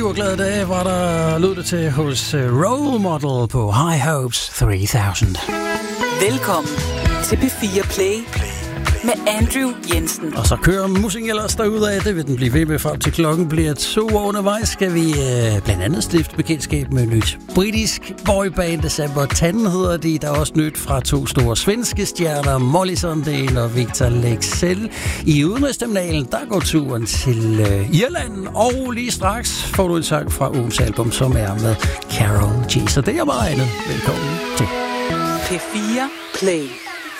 flyverglade dage var der lød det til hos Role Model på High Hopes 3000. Velkommen til P4 Play med Andrew Jensen. Og så kører musikken ellers derudad. Det vil den blive ved med frem til klokken bliver 2. Undervejs skal vi blandt andet stifte bekendtskab med nyt britisk boyband. December 10 hedder de. Der er også nyt fra 2 store svenske stjerner, Molly Sandén og Victor Leksell. I udenrigsterminalen, der går turen til Irland. Og lige straks får du en sang fra ugens album, som er med Karol G. Så det er meget andet. Velkommen til P4 Play.